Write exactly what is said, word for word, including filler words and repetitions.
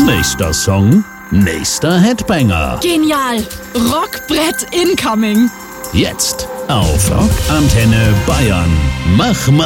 Nächster Song, nächster Headbanger. Genial. Rockbrett incoming. Jetzt auf Rockantenne Bayern. Mach mal.